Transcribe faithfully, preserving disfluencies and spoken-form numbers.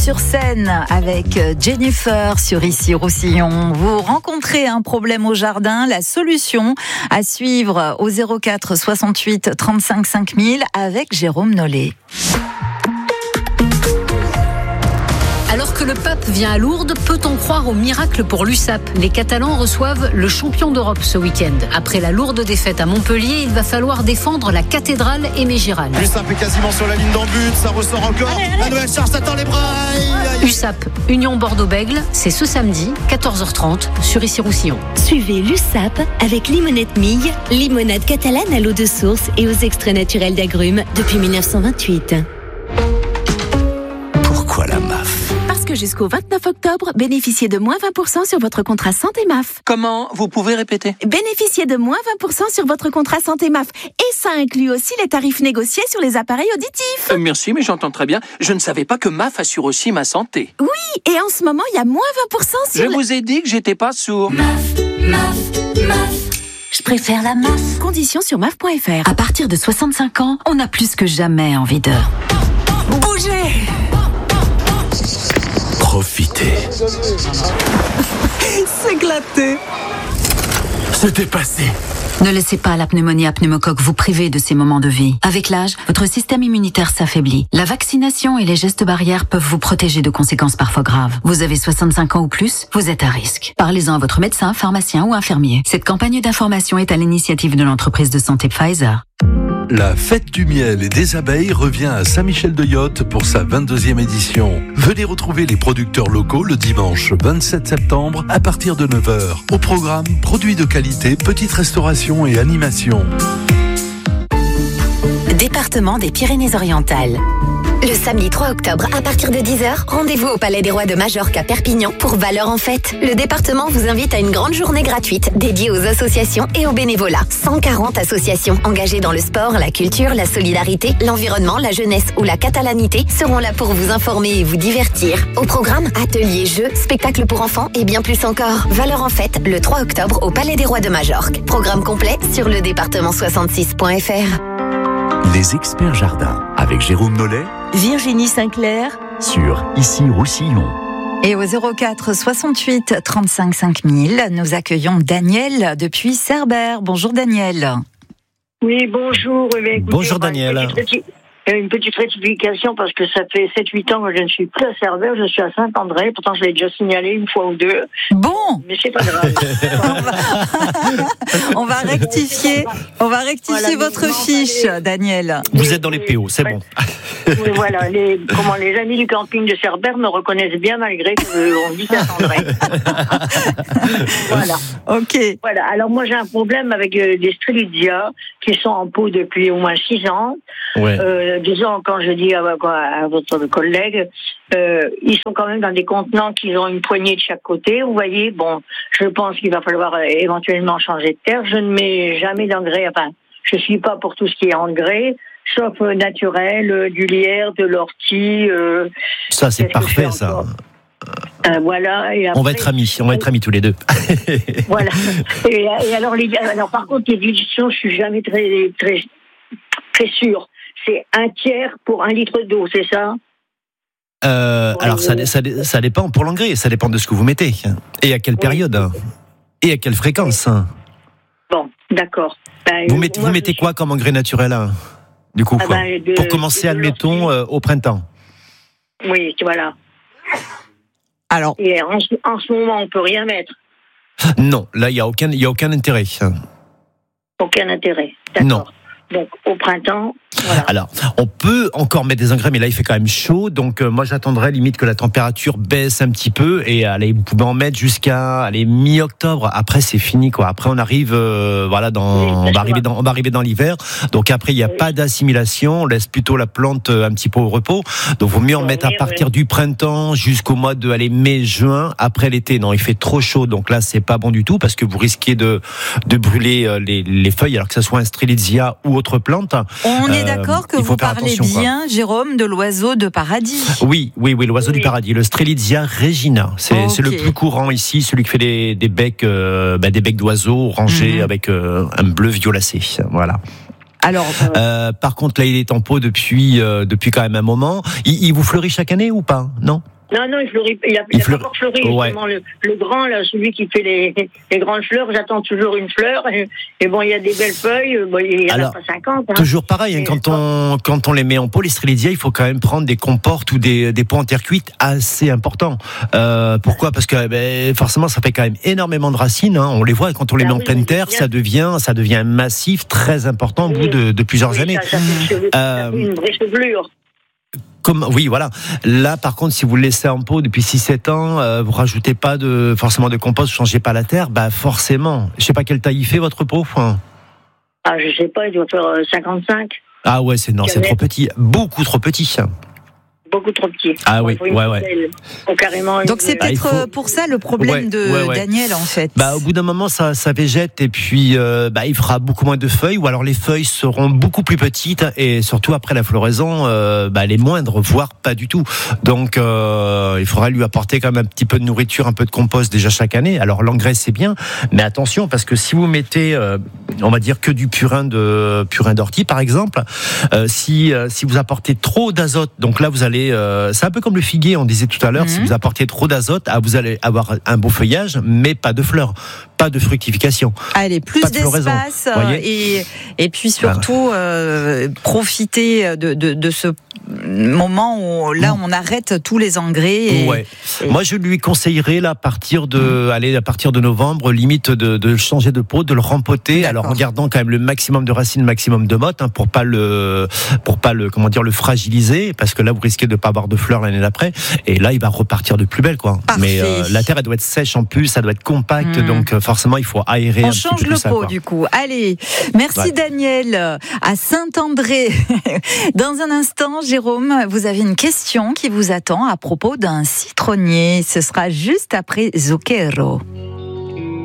Sur scène avec Jennifer sur Ici Roussillon. Vous rencontrez un problème au jardin, la solution à suivre au zéro quatre soixante-huit trente-cinq cinq mille avec Jérôme Nollet. Alors que le pape vient à Lourdes, peut-on croire au miracle pour l'U S A P ? Les Catalans reçoivent le champion d'Europe ce week-end. Après la lourde défaite à Montpellier, il va falloir défendre la cathédrale Aimé Girald. l'U S A P est quasiment sur la ligne d'en but, ça ressort encore. Allez, allez. La nouvelle charge s'attend les bras. U S A P, Union Bordeaux-Bègles, c'est ce samedi, quatorze heures trente, sur Ici Roussillon. Suivez l'U S A P avec Limonette Mille, limonade catalane à l'eau de source et aux extraits naturels d'agrumes depuis dix-neuf cent vingt-huit. Pourquoi la M A F ? Parce que jusqu'au vingt-neuf octobre, bénéficiez de moins vingt pour cent sur votre contrat santé M A F. Comment ? Vous pouvez répéter ? Bénéficiez de moins vingt pour cent sur votre contrat santé M A F. Et ça inclut aussi les tarifs négociés sur les appareils auditifs. Euh, merci, mais j'entends très bien. Je ne savais pas que M A F assure aussi ma santé. Oui, et en ce moment, il y a moins vingt pour cent sur... Je les... vous ai dit que j'étais pas sourd. M A F, M A F, M A F. Je préfère la M A F. Conditions sur M A F point F R. À partir de soixante-cinq ans, on a plus que jamais envie de... bouger. Profitez. S'éclater. C'était passé. Ne laissez pas la pneumonie à pneumocoque vous priver de ces moments de vie. Avec l'âge, votre système immunitaire s'affaiblit. La vaccination et les gestes barrières peuvent vous protéger de conséquences parfois graves. Vous avez soixante-cinq ans ou plus, vous êtes à risque. Parlez-en à votre médecin, pharmacien ou infirmier. Cette campagne d'information est à l'initiative de l'entreprise de santé Pfizer. La fête du miel et des abeilles revient à Saint-Michel-de-Yotte pour sa vingt-deuxième édition. Venez retrouver les producteurs locaux le dimanche vingt-sept septembre à partir de neuf heures. Au programme, produits de qualité, petite restauration et animation. Département des Pyrénées-Orientales. Le samedi trois octobre, à partir de dix heures, rendez-vous au Palais des Rois de Majorque à Perpignan pour Valeurs en Fête. Le département vous invite à une grande journée gratuite dédiée aux associations et au bénévolat. cent quarante associations engagées dans le sport, la culture, la solidarité, l'environnement, la jeunesse ou la catalanité seront là pour vous informer et vous divertir. Au programme, ateliers, jeux, spectacles pour enfants et bien plus encore. Valeurs en Fête, le trois octobre au Palais des Rois de Majorque. Programme complet sur le département soixante-six point F R. Les experts jardins avec Jérôme Nollet, Virginie Sinclair sur Ici Roussillon. Et au zéro quatre soixante-huit trente-cinq cinq mille, nous accueillons Daniel depuis Cerbère. Bonjour Daniel. Oui, bonjour. Eh bien, écoutez, bonjour Daniel. Une petite, une petite rectification parce que ça fait sept huit ans que je ne suis plus à Cerbère, je suis à Saint-André. Pourtant, je l'ai déjà signalé une fois ou deux. Bon. Mais c'est pas grave. on, va... on va rectifier, on va rectifier voilà, votre fiche, fallait... Daniel. Vous oui, êtes dans les P O, c'est ouais. bon. Oui, voilà, les, comment, les amis du camping de Cerbère me reconnaissent bien malgré qu'on dit Saint-André. Voilà. Ok. Voilà. Alors moi j'ai un problème avec euh, des strelitzia qui sont en pot depuis au moins six ans. Ouais. Euh, disons quand je dis à, à, à votre collègue, euh, ils sont quand même dans des contenants qui ont une poignée de chaque côté. Vous voyez, bon, je pense qu'il va falloir euh, éventuellement changer de terre. Je ne mets jamais d'engrais. Enfin, je suis pas pour tout ce qui est engrais. Sauf euh, naturel, euh, du lierre, de l'ortie. Euh, ça, c'est parfait, ça. Euh, voilà. Et après, on va être amis, on va être amis tous les deux. Voilà. Et, et alors, les, alors, par contre, les dilutions, je suis jamais très, très, très sûre. C'est un tiers pour un litre d'eau, c'est ça ? euh, Alors, ça, ça, ça dépend pour l'engrais, ça dépend de ce que vous mettez. Et à quelle période ? Oui. Et à quelle fréquence ? Bon, d'accord. Ben, vous mettez, vous mettez quoi comme engrais naturel ? Du coup, ah ben, de, pour commencer, admettons, euh, au printemps. Oui, voilà. Alors. Et en, en ce moment, on peut rien mettre. Non, là, il y a aucun, il y a aucun intérêt. Aucun intérêt. D'accord. Non. Donc, au printemps. Voilà. Alors, on peut encore mettre des engrais, mais là, il fait quand même chaud. Donc, euh, moi, j'attendrais limite que la température baisse un petit peu. Et allez, vous pouvez en mettre jusqu'à allez, mi-octobre. Après, c'est fini, quoi. Après, on arrive, euh, voilà, dans, oui, on va arriver dans, on va arriver dans l'hiver. Donc, après, il n'y a oui. pas d'assimilation. On laisse plutôt la plante un petit peu au repos. Donc, il vaut mieux en oui, mettre à partir oui. du printemps jusqu'au mois de, allez, mai, juin. Après l'été, non, il fait trop chaud. Donc là, c'est pas bon du tout parce que vous risquez de, de brûler les, les feuilles, alors que ce soit un strelitzia ou autre plante. On est d'accord que vous parlez bien, quoi. Jérôme, de l'oiseau de paradis. Oui, oui, oui, l'oiseau oui. du paradis, le Strelitzia regina. C'est, okay. c'est le plus courant ici, celui qui fait des, des becs, euh, bah, des becs d'oiseaux rangés mmh. avec euh, un bleu violacé. Voilà. Alors, euh... Euh, par contre, là, il est en pot depuis euh, depuis quand même un moment. Il, il vous fleurit chaque année ou pas? Non. Non, non, il fleurit. Il a, il il a fleurit. pas encore fleuri, justement. Ouais. Le, le grand, là, celui qui fait les, les grandes fleurs, j'attends toujours une fleur. Et, et bon, il y a des belles feuilles. Bon, il y en Alors, a pas cinquante. Hein. Toujours pareil, hein, quand on quand on les met en pot, les strelitzia, il faut quand même prendre des comportes ou des des pots en terre cuite assez importants. Euh, pourquoi? Parce que ben, forcément, ça fait quand même énormément de racines. Hein. On les voit, et quand on les Ah met oui, en pleine oui, terre, bien. ça devient ça devient un massif très important au Oui. bout de, de plusieurs Oui, années. Ça, ça fait, cheveux, Euh, ça fait une vraie chevelure. Comme, oui, voilà. Là, par contre, si vous le laissez en pot depuis six sept ans, euh, vous rajoutez pas de, forcément de compost, vous changez pas la terre, bah, forcément. Je sais pas quelle taille il fait, votre pot. Hein. Ah, je sais pas, il doit faire euh, cinquante-cinq. Ah ouais, c'est, non, c'est trop petit. Beaucoup trop petit. Beaucoup trop petit. Ah oui, ouais, ouais. Faut carrément donc c'est une... peut-être Ah, faut... pour ça le problème ouais, de ouais, ouais. Daniel, en fait. Bah, au bout d'un moment, ça, ça végète et puis euh, bah, il fera beaucoup moins de feuilles, ou alors les feuilles seront beaucoup plus petites et surtout après la floraison, euh, bah, les moindres, voire pas du tout. Donc euh, il faudra lui apporter quand même un petit peu de nourriture, un peu de compost déjà chaque année. Alors l'engrais c'est bien, mais attention parce que si vous mettez, euh, on va dire que du purin de purin d'ortie par exemple, euh, si euh, si vous apportez trop d'azote, donc là vous allez, euh, c'est un peu comme le figuier, on disait tout à l'heure, mmh. si vous apportez trop d'azote, ah, vous allez avoir un beau feuillage, mais pas de fleurs, pas de fructification. Allez, plus d'espace et, et puis surtout euh, profiter de, de, de ce moment où là on arrête tous les engrais. Et, ouais. et... Moi je lui conseillerais là, à partir de, mmh. allez, à partir de novembre, limite de, de changer de pot, de le rempoter. D'accord. Alors en gardant quand même le maximum de racines, maximum de mottes, hein, pour pas le, pour pas le, comment dire, le fragiliser, parce que là vous risquez de pas avoir de fleurs l'année d'après. Et là il va repartir de plus belle, quoi. Parfait. Mais euh, la terre elle doit être sèche en plus, ça doit être compact, mmh. donc euh, forcément il faut aérer. On un change petit peu le tout ça, pot quoi. du coup. Allez, merci ouais. Daniel. À Saint-André, dans un instant, Jérôme, vous avez une question qui vous attend à propos d'un citronnier. Ce sera juste après Zucchero.